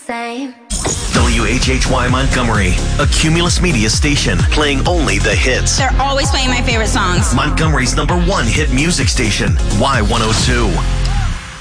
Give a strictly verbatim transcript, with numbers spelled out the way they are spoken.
same. W H H Y Montgomery, a Cumulus Media station, playing only the hits. They're always playing my favorite songs. Montgomery's number one hit music station, Y one oh two.